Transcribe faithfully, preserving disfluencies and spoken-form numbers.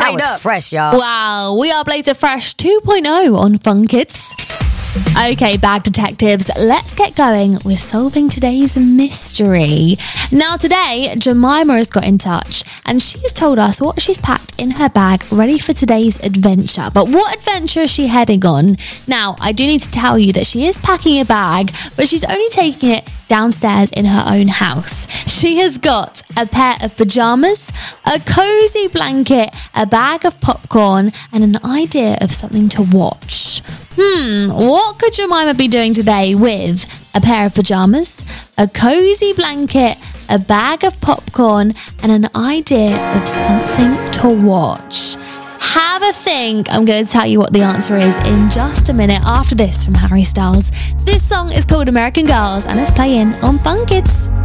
Straight was up. fresh, y'all. Wow, we are Blazer Fresh two point oh on Fun Kids. Okay, bag detectives, let's get going with solving today's mystery. Now today, Jemima has got in touch and she's told us what she's packed in her bag ready for today's adventure. But what adventure is she heading on? Now, I do need to tell you that she is packing a bag, but she's only taking it downstairs in her own house. She has got a pair of pajamas, a cozy blanket, a bag of popcorn, and an idea of something to watch. Hmm, what could Jemima be doing today with a pair of pajamas, a cozy blanket, a bag of popcorn, and an idea of something to watch? Have a think. I'm going to tell you what the answer is in just a minute after this from Harry Styles. This song is called American Girls and it's playing on Fun Kids.